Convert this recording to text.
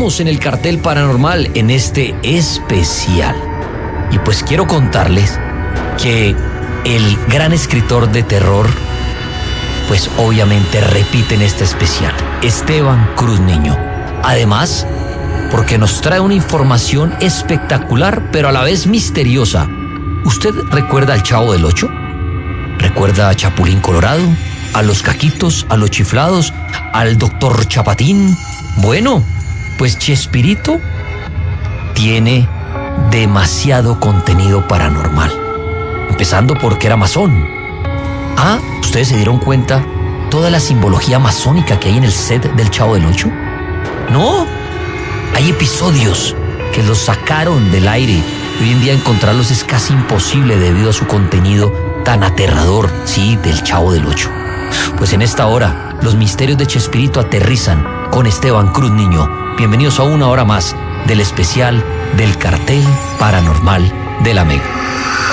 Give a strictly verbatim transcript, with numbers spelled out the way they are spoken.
Continuamos en el Cartel Paranormal en este especial. Y pues quiero contarles que el gran escritor de terror, pues obviamente repite en este especial, Esteban Cruz Niño. Además, porque nos trae una información espectacular, pero a la vez misteriosa. ¿Usted recuerda al Chavo del Ocho? ¿Recuerda a Chapulín Colorado? ¿A los Caquitos? ¿A los Chiflados? ¿Al Doctor Chapatín? Bueno, pues Chespirito tiene demasiado contenido paranormal. Empezando porque era masón. Ah, ¿ustedes se dieron cuenta toda la simbología masónica que hay en el set del Chavo del Ocho? No, hay episodios que los sacaron del aire. Hoy en día encontrarlos es casi imposible debido a su contenido tan aterrador, sí, del Chavo del Ocho. Pues en esta hora, los misterios de Chespirito aterrizan con Esteban Cruz Niño. Bienvenidos a una hora más del especial del Cartel Paranormal de la Mega.